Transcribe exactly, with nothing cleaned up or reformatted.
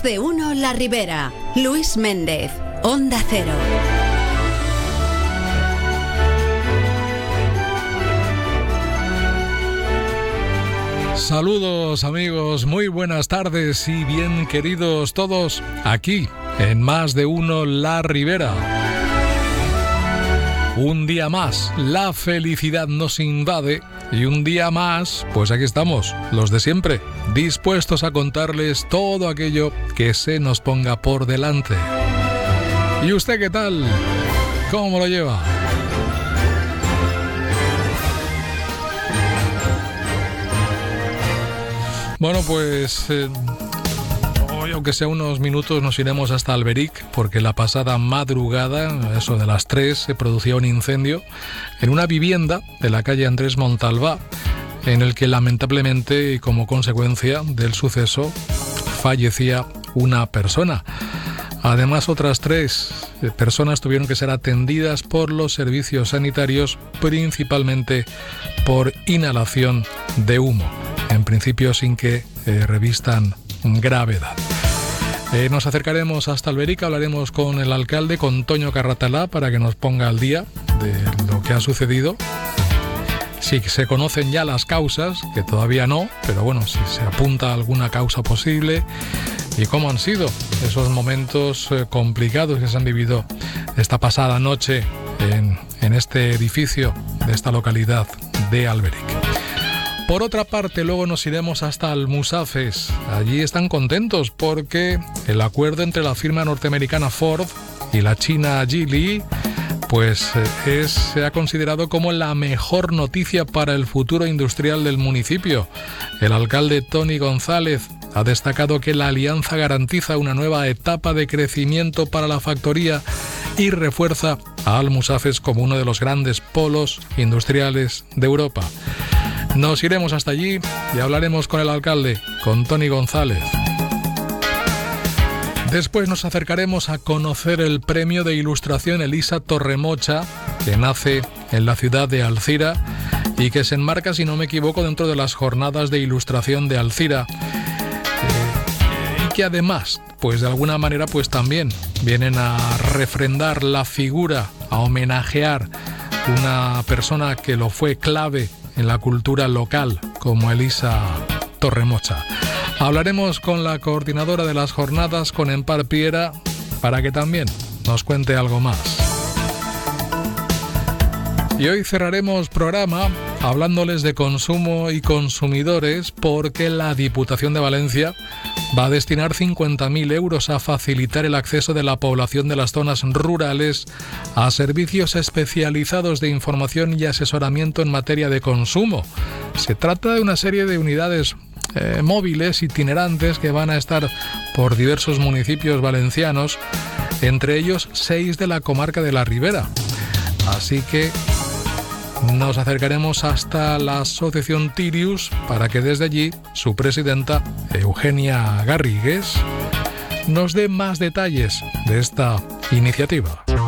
Más de uno La Ribera. Luis Méndez, Onda Cero. Saludos amigos, muy buenas tardes y bien queridos todos aquí en Más de uno La Ribera. Un día más, la felicidad nos invade y un día más, pues aquí estamos, los de siempre, dispuestos a contarles todo aquello que se nos ponga por delante. ¿Y usted qué tal? ¿Cómo lo lleva? Bueno, pues eh, hoy, aunque sea unos minutos, nos iremos hasta Alberic, porque la pasada madrugada, eso de las tres, se producía un incendio en una vivienda de la calle Andrés Montalbá, en el que lamentablemente y como consecuencia del suceso fallecía una persona. Además, otras tres personas tuvieron que ser atendidas por los servicios sanitarios, principalmente por inhalación de humo. En principio sin que eh, revistan gravedad. Eh, nos acercaremos hasta Alberic, hablaremos con el alcalde, con Toño Carratalá, para que nos ponga al día de lo que ha sucedido. Si se conocen ya las causas, que todavía no, pero bueno, si se apunta a alguna causa posible, y cómo han sido esos momentos eh, complicados que se han vivido esta pasada noche en, en este edificio de esta localidad de Alberic. Por otra parte, luego nos iremos hasta Almusafes. Allí están contentos porque el acuerdo entre la firma norteamericana Ford y la china Geely pues es, se ha considerado como la mejor noticia para el futuro industrial del municipio. El alcalde Tony González ha destacado que la alianza garantiza una nueva etapa de crecimiento para la factoría y refuerza a Almusafes como uno de los grandes polos industriales de Europa. Nos iremos hasta allí y hablaremos con el alcalde, con Tony González. Después nos acercaremos a conocer el premio de ilustración Elisa Torremocha, que nace en la ciudad de Alzira y que se enmarca, si no me equivoco, dentro de las jornadas de ilustración de Alzira. Eh, y que además, pues de alguna manera, pues también vienen a refrendar la figura, a homenajear una persona que lo fue clave en la cultura local, como Elisa Torremocha. Hablaremos con la coordinadora de las jornadas, con Empar Piera, para que también nos cuente algo más. Y hoy cerraremos programa hablándoles de consumo y consumidores, porque la Diputación de Valencia va a destinar cincuenta mil euros a facilitar el acceso de la población de las zonas rurales a servicios especializados de información y asesoramiento en materia de consumo. Se trata de una serie de unidades eh, móviles itinerantes que van a estar por diversos municipios valencianos, entre ellos seis de la comarca de la Ribera. Así que nos acercaremos hasta la asociación Tirius para que desde allí su presidenta, Eugenia Garrigues, nos dé más detalles de esta iniciativa.